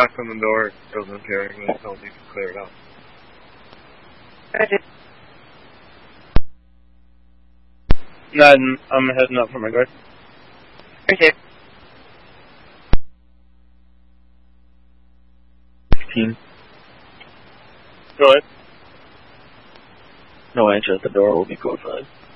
knock on the door, goes in carrying it, tells you to clear it out. No, I'm heading up for my guard. Okay. 16. Go ahead. No answer at the door will be code 5.